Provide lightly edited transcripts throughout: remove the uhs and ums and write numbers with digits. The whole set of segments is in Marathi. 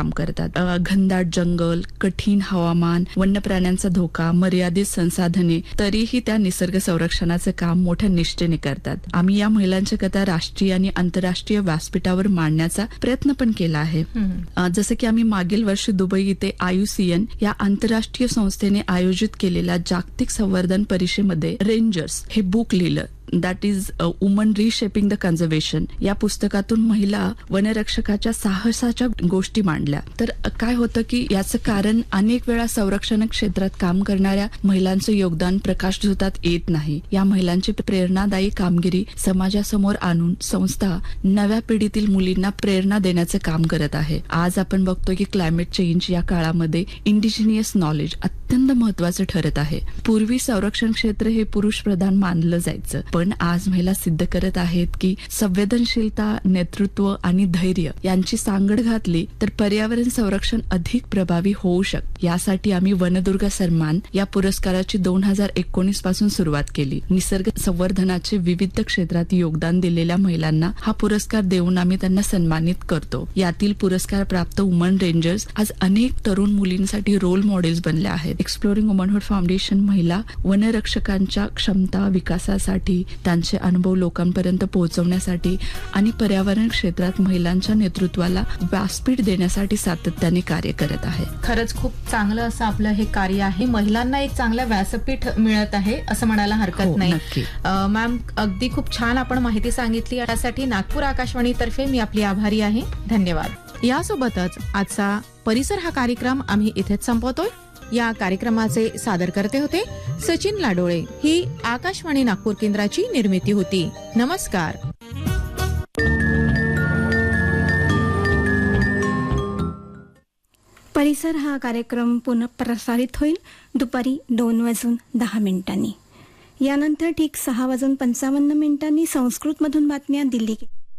काम करतात. घनदाट जंगल, कठीण हवामान, वन्य प्राण्यांचा धोका, मर्यादित संसाधने, तरीही त्या निसर्ग संरक्षणाचं काम मोठ्या निष्ठेने करतात. आम्ही या महिलांच्या कथा राष्ट्रीय आणि आंतरराष्ट्रीय व्यासपीठावर मांडण्याचा प्रयत्न पण केला आहे. जसं की आम्ही मागील वर्षी दुबई इथे IUCN या आंतरराष्ट्रीय संस्थेने आयोजित केलेल्या जागतिक संवर्धन परिषदेमध्ये रेंजर्स हे बुक लिहिलं. That is woman reshaping the conservation. या पुस्तकातून महिला वनरक्षकाच्या साहसाच्या गोष्टी मांडल्या. तर काय होतं की याचं कारण अनेक वेळा संरक्षण क्षेत्रात काम करणाऱ्या महिलांचं योगदान प्रकाशझोतात येत नाही. या महिलांची प्रेरणादायी कामगिरी समाजासमोर आणून संस्था नव्या पिढीतील मुलींना प्रेरणा देण्याचं काम करत आहे. आज आपण बघतो की क्लायमेट चेंज या काळामध्ये इंडिजिनियस नॉलेज अत्यंत महत्वाचं ठरत आहे. पूर्वी संरक्षण क्षेत्र हे पुरुष प्रधान मानलं जायचं, पण आज महिला सिद्ध करत आहेत की संवेदनशीलता, नेतृत्व आणि धैर्य यांची सांगड घातली तर पर्यावरण संरक्षण अधिक प्रभावी होऊ शकते. यासाठी आम्ही वनदुर्ग सन्मान या पुरस्काराची 2019 पासून सुरुवात केली. निसर्ग संवर्धनाचे विविध क्षेत्रात योगदान दिलेल्या महिलांना हा पुरस्कार देऊन आम्ही त्यांना सन्मानित करतो. यातील पुरस्कार प्राप्त वुमन रेंजर्स आज अनेक तरुण मुलींसाठी रोल मॉडेल्स बनल्या आहेत. एक्सप्लोरिंग वुमनहुड फाउंडेशन महिला वनरक्षकांच्या क्षमता विकासासाठी, त्यांचे अनुभव लोकांपर्यंत पोहोचवण्यासाठी आणि पर्यावरण क्षेत्रात महिलांच्या नेतृत्वाला व्यासपीठ देण्यासाठी सातत्याने कार्य करत आहे. खरंच खूप चांगलं असं आपलं हे कार्य आहे. महिलांना एक चांगलं व्यासपीठ मिळत आहे असं म्हणायला हरकत नाही. मॅम, अगदी खूप छान आपण माहिती सांगितली. यासाठी नागपूर आकाशवाणीतर्फे मी आपली आभारी आहे. धन्यवाद. यासोबतच आजचा परिसर हा कार्यक्रम आम्ही इथेच संपवतोय. या कार्यक्रमाचे सादरकर्ते होते सचिन लाडोळे. ही आकाशवाणी नागपूर केंद्राची निर्मिती होती. नमस्कार. परिसर हा कार्यक्रम पुनः प्रसारित होईल दुपारी 2:10 यानंतर ठीक 6:55 संस्कृतमधून बातम्या दिल्ली.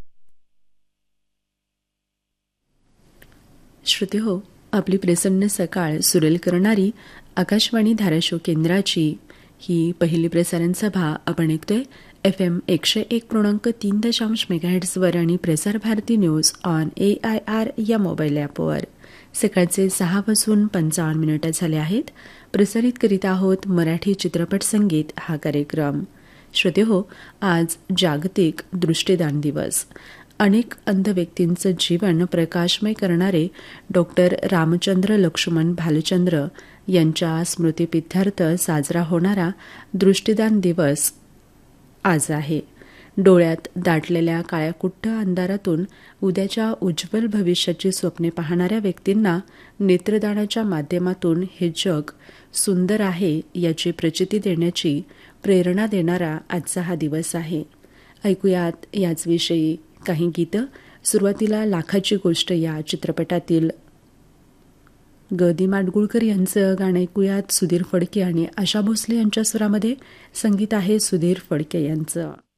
श्रोते हो, आपली प्रसन्न सकाळ सुरेल करणारी आकाशवाणी धाराशिव केंद्राची ही पहिली प्रसारण सभा आपण ऐकतोय FM 101.3 मेगाहर्ट्झवर आणि Prasar Bharati news on AIR या मोबाईल ॲपवर. सकाळचे 6:55 झाले आहेत. प्रसारित करीत आहोत मराठी चित्रपट संगीत हा कार्यक्रम. श्रोते हो, आज जागतिक दृष्टिदान दिवस. अनेक अंध व्यक्तींचं जीवन प्रकाशमय करणारे डॉक्टर रामचंद्र लक्ष्मण भालचंद्र यांच्या स्मृतिप्रित्यर्थ साजरा होणारा दृष्टिदान दिवस आज आहे. डोळ्यात दाटलेल्या काळ्याकुट्ट अंधारातून उद्याच्या उज्ज्वल भविष्याची स्वप्ने पाहणाऱ्या व्यक्तींना नेत्रदानाच्या माध्यमातून हे जग सुंदर आहे याची प्रचिती देण्याची प्रेरणा देणारा आजचा हा दिवस आहे. ऐकूयात याचविषयी काही गीतं. सुरुवातीला लाखाची गोष्ट या चित्रपटातील ग दी माडगुळकर यांचं गाणं ऐकूयात. सुधीर फडके आणि आशा भोसले यांच्या स्वरामध्ये. संगीत आहे सुधीर फडके यांचं.